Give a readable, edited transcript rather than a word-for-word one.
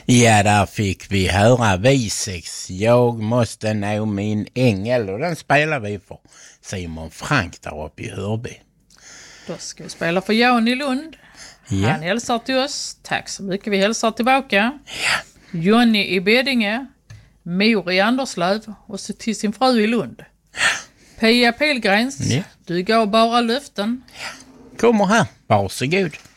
Ja, där fick vi höra V6. Jag måste nå min ängel, och den spelar vi för Simon Frank där uppe i Hörby. Då ska vi spela för Jan i Lund. Ja. Han hälsar till oss. Tack så mycket, vi hälsar tillbaka. Jonny i Bedinge, Mor i Anderslöv och så till sin fru i Lund. Pia Pilgrens, du gav bara löften. Kommer här, varsågod.